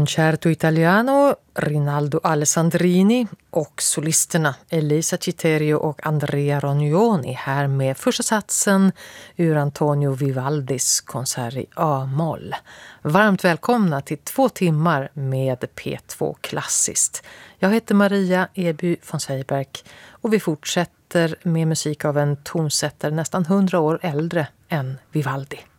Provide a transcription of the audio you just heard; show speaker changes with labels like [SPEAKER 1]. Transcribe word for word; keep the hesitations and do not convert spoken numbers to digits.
[SPEAKER 1] Concerto Italiano, Rinaldo Alessandrini och solisterna Elisa Citerio och Andrea Rognoni här med första satsen ur Antonio Vivaldis konsert i A-moll. Varmt välkomna till två timmar med P två Klassiskt. Jag heter Maria Eby von Seiberg och vi fortsätter med musik av en tonsättare nästan hundra år äldre än Vivaldi.